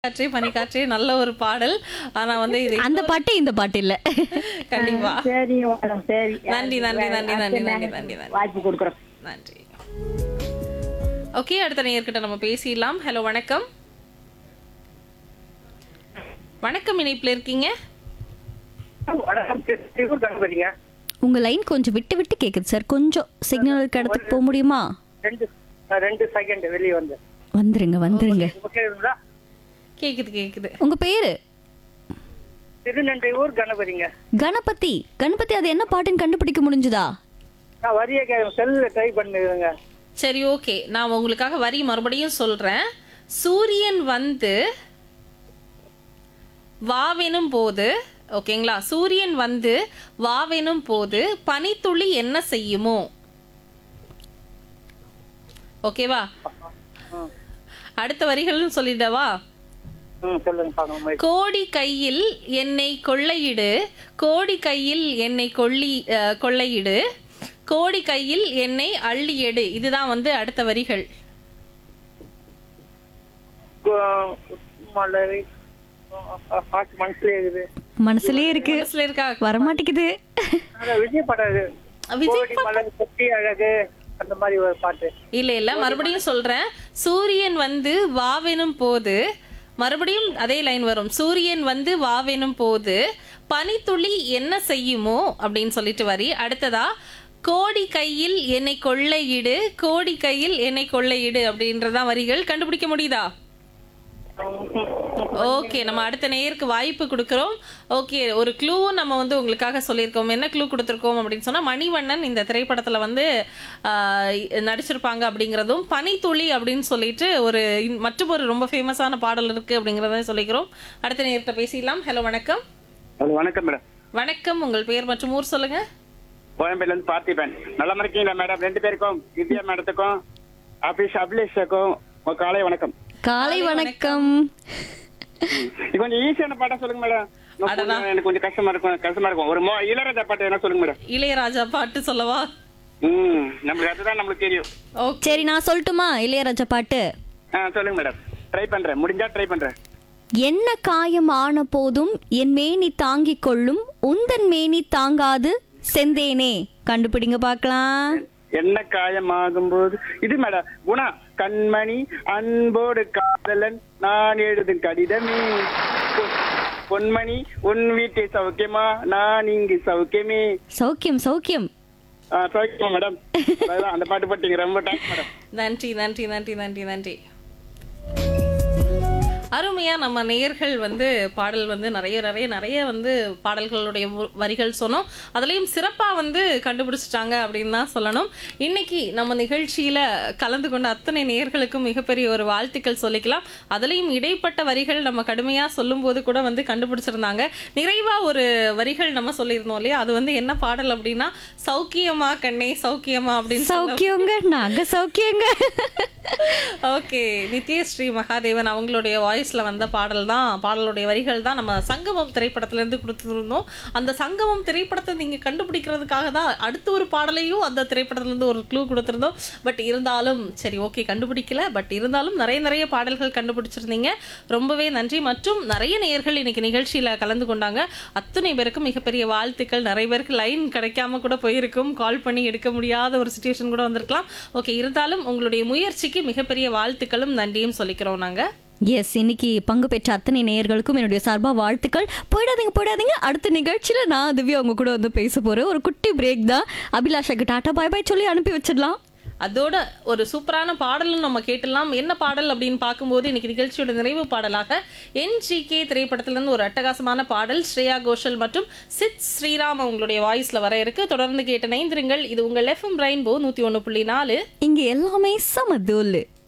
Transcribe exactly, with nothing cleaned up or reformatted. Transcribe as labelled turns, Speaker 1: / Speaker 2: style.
Speaker 1: காற்றே பனிக்காற்றே நல்ல ஒரு பாடல். ஆனா வந்து இது
Speaker 2: அந்த பாட்டு இந்த பாட்டு இல்ல.
Speaker 1: கண்டிப்பா.
Speaker 3: சரி மேடம் சரி
Speaker 1: நன்றி நன்றி நன்றி நன்றி நன்றி நன்றி நன்றி
Speaker 3: வாய்ப்பு கொடுக்குறோம்.
Speaker 1: நன்றி. ஓகே, அடுத்த நேயர்கிட்ட நம்ம பேசிடலாம். ஹலோ, வணக்கம். வணக்கம், இணைப்புல இருக்கீங்க.
Speaker 4: வணக்கம், திருப்பூர் கணபதிங்க.
Speaker 2: உங்க லைன் கொஞ்சம் விட்டு விட்டு கேக்குது சார். கொஞ்சம் சிக்னல் இடத்துக்கு போக முடியுமா?
Speaker 4: ரெண்டு அஹ், ரெண்டு செகண்ட் வெளியே வந்து
Speaker 2: வந்துருங்க வந்துருங்க.
Speaker 4: கேக்குதுங்களா?
Speaker 1: கேக்குது கேக்குது.
Speaker 2: உங்க பேரு?
Speaker 4: திருநெல்வேலூர் கணபதிங்க.
Speaker 2: கணபதி. கணபதி, அது என்ன பாட்டுன்னு கண்டுபிடிக்க முடிஞ்சுதா?
Speaker 4: நான் வரிய செல்ல ட்ரை பண்ணுங்க.
Speaker 1: சரி, ஓகே, நான் உங்களுக்காக வரி மறுபடியும் சொல்றேன். சூரியன் வந்து வாவெனும் போது, ஓகேங்களா, சூரியன் வந்து வாவெனும் போது பனித்துளி என்ன செய்யுமோ? ஓகேவா? அடுத்த வரிகளும் சொல்லிடவா?
Speaker 4: ம் சொல்லுங்க பாக்கலாம்.
Speaker 1: கோடி கையில் என்னை கொள்ளையிடு, கோடி கையில் என்னை கொள்ளி அஹ், கொள்ளையிடு, கோடி கையில் என்னை அள்ளி எடு. இதுதான் வந்து அடுத்த வரிகள்.
Speaker 4: மலரை பாட்டு மனசுல இருக்குது.
Speaker 2: மனசுலயே இருக்கு,
Speaker 1: மனசுல இருக்கா?
Speaker 2: வரமாட்டேங்குது.
Speaker 4: அதான் விஜய் படம்.
Speaker 1: விஜய்
Speaker 4: கோடி மலர் கொட்டி அழகு அந்த மாதிரி ஒரு பாட்டு.
Speaker 1: இல்ல இல்ல, மறுபடியும் சொல்றேன். சூரியன் வந்து வாவெனும் போது, மறுபடியும் அதே லைன் வரும். சூரியன் வந்து வாவெனும் போது பனித்துளி என்ன செய்யுமோ அப்படின்னு சொல்லிட்டு வரி. அடுத்ததா கோடி கையில் என்னை கொள்ளையிடு, கோடி கையில் என்னை கொள்ளையிடு அப்படின்றதான் வரிகள். கண்டுபிடிக்க முடியுதா? ஓகே, நம்ம அடுத்த நேயருக்கு வாய்ப்பு கொடுக்கிறோம். ஓகே, ஒரு க்ளூவும் நம்ம வந்து உங்களுக்காக சொல்லியிருக்கோம். என்ன க்ளூ கொடுத்துருக்கோம் அப்படின்னு சொன்னா, மணிவண்ணன் இந்த திரைப்படத்துல வந்து ஆஹ், நடிச்சிருப்பாங்க அப்படிங்கிறதும், பனித்துளி அப்படின்னு சொல்லிட்டு ஒரு மற்றும் ஒரு ரொம்ப ஃபேமஸான பாடல் இருக்கு அப்படிங்கறத சொல்லிக்கிறோம். அடுத்த நேயர்கிட்ட பேசிடலாம். ஹலோ, வணக்கம்.
Speaker 4: ஹலோ, வணக்கம் மேடம்.
Speaker 1: வணக்கம், உங்கள் பெயர் மற்றும் ஊர் சொல்லுங்க.
Speaker 4: கோயம்பேடுல இருந்து பார்த்திபன். நல்லா இருக்கீங்களா மேடம்? ரெண்டு பேருக்கும், வித்யா மேடத்துக்கும் ஆபீஸ் அபிலேஷுக்கும் காலை வணக்கம்.
Speaker 2: காலை வணக்கம்.
Speaker 4: இது கொஞ்சம் ஈஸியான பாட்டா சொல்லுங்க மேடம்.
Speaker 1: அடடா.
Speaker 4: எனக்கு கொஞ்சம் கஷ்டமா இருக்கும் கஷ்டமா இருக்கும் ஒரு மோ- இளையராஜா பாட்டு என்ன சொல்லுங்க மேடம்.
Speaker 1: இளையராஜா பாட்டு சொல்லவா?
Speaker 4: ம் நம்மளுக்கு அதுதான் நம்மளுக்கு தெரியும்.
Speaker 1: ஓகே,
Speaker 2: சரி, நான் சொல்லட்டுமா இளையராஜா பாட்டு?
Speaker 4: ஆ சொல்லுங்க மேடம். ட்ரை பண்றேன், முடிஞ்சா ட்ரை பண்றேன்.
Speaker 2: என்ன காயம் ஆன போதும் என் மேனி தாங்கிக் கொள்ளும், உந்தன் மேனி தாங்காது செந்தேனே. கண்டுபிடிங்க பார்க்கலாம்.
Speaker 4: என்ன காயமாகும் போது இது மேடம். குணா கண்மணி அன்போடு காதலன் நான் எழுதும் கடிதமே பொன்- பொன்மணி உன் வீட்டை சௌக்கியமா நான் இங்கு சௌக்கியமே.
Speaker 2: சௌக்கியம் சௌக்கியம்.
Speaker 4: ஆ, சௌக்கியமா மேடம்? அதான் அந்த பாட்டு போட்டீங்க, ரொம்ப தேங்க்ஸ் மேடம்.
Speaker 1: நன்றி நன்றி நன்றி நன்றி நன்றி. அருமையா நம்ம நேயர்கள் வந்து பாடல் வந்து நிறைய நிறைய நிறைய வந்து பாடல்களுடைய வ- வரிகள் சொன்னோம். அதுலயும் சிறப்பா வந்து கண்டுபிடிச்சிட்டாங்க அப்படின்னு தான் சொல்லணும். இன்னைக்கு நம்ம நிகழ்ச்சியில கலந்து கொண்ட அத்தனை நேயர்களுக்கும் மிகப்பெரிய ஒரு வாழ்த்துக்கள் சொல்லிக்கலாம். அதுலயும் இடைப்பட்ட வரிகள் நம்ம கடுமையா சொல்லும் போது கூட வந்து கண்டுபிடிச்சிருந்தாங்க. நிறைவா ஒரு வரிகள் நம்ம சொல்லியிருந்தோம் இல்லையா, அது வந்து என்ன பாடல் அப்படின்னா, சௌக்கியமா கண்ணே சௌக்கியமா அப்படின்னு சொல்ல-
Speaker 2: சௌக்கியங்க, நாங்க சௌக்கியங்க.
Speaker 1: ஓகே, நித்யஸ்ரீ மகாதேவன் அவங்களுடைய வாய்ஸ்ல வந்த பாடல் தான், பாடலுடைய வரிகள் தான் நம்ம சங்கமம் திரைப்படத்துல இருந்து கொடுத்துருந்தோம். அந்த சங்கமம் திரைப்படத்தை நீங்க கண்டுபிடிக்கிறதுக்காக தான் அடுத்த ஒரு பாடலையும் அந்த திரைப்படத்துல இருந்து ஒரு க்ளூ கொடுத்துருந்தோம். பட் இருந்தாலும் சரி, ஓகே, கண்டுபிடிக்கல. பட் இருந்தாலும் நிறைய நிறைய பாடல்கள் கண்டுபிடிச்சிருந்தீங்க. ரொம்பவே நன்றி. மற்றும் நிறைய நேயர்கள் இன்னைக்கு நிகழ்ச்சியில கலந்து கொண்டாங்க. அத்தனை பேருக்கும் மிகப்பெரிய வாழ்த்துக்கள். நிறைய பேருக்கு லைன் கிடைக்காம கூட போயிருக்கும், கால் பண்ணி எடுக்க முடியாத ஒரு சுச்சுவேஷன் கூட வந்திருக்கலாம். ஓகே, இருந்தாலும் உங்களுடைய முயற்சிக்கு மிகப்பெரிய வாழ்த்துக்களும் நன்றியும் சொல்லிக்கிறோம் நாங்க.
Speaker 2: எஸ், இன்னைக்கு பங்கு பெற்ற அத்தனை நேயர்களுக்கும் என்னுடைய சார்பா வாழ்த்துக்கள். போயிடாதீங்க போயிடாதீங்க. அடுத்த நிகழ்ச்சியில நான் திவ்யா உங்க கூட வந்து பேச போறேன். ஒரு குட்டி பிரேக் தான். அபிலாஷாக்கு டாட்டா பாய் பாய் சொல்லி அனுப்பி வச்சிடலாம்.
Speaker 1: அதோட ஒரு சூப்பரான பாடலும் நம்ம கேட்டலாம். என்ன பாடல் அப்படின்னு பார்க்கும்போது இன்னைக்கு நிகழ்ச்சியோட நிறைவு பாடலாக என் ஜி கே திரைப்படத்திலிருந்து ஒரு அட்டகாசமான பாடல் ஸ்ரேயா கோஷல் மற்றும் சித் ஸ்ரீராம் அவங்களுடைய வாய்ஸ்ல வர இருக்கு. தொடர்ந்து கேட்டு நைந்திருங்கள். இது உங்கள் எஃப்எம் ரெயின்போ நூத்தி ஒன்னு புள்ளி நாலு.
Speaker 2: இங்க எல்லாமே சமதூல்.